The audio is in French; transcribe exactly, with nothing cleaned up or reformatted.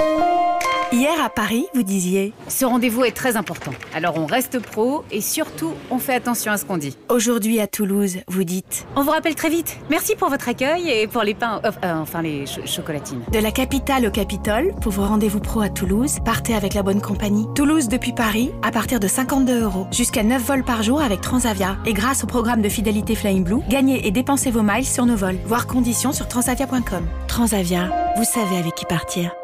Hier à Paris, vous disiez... Ce rendez-vous est très important. Alors on reste pro et surtout, on fait attention à ce qu'on dit. Aujourd'hui à Toulouse, vous dites... On vous rappelle très vite. Merci pour votre accueil et pour les pains... Euh, euh, enfin, les ch- chocolatines. De la capitale au Capitole, pour vos rendez-vous pro à Toulouse, partez avec la bonne compagnie. Toulouse depuis Paris, à partir de cinquante-deux euros. Jusqu'à neuf vols par jour avec Transavia. Et grâce au programme de fidélité Flying Blue, gagnez et dépensez vos miles sur nos vols. Voir conditions sur transavia point com. Transavia, vous savez avec qui partir.